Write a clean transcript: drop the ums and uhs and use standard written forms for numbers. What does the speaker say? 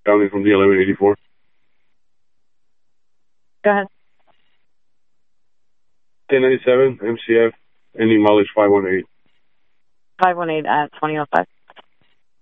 Downey from the 1184. Go ahead. 1097 MCF, ending mileage 518. 518 at 2005.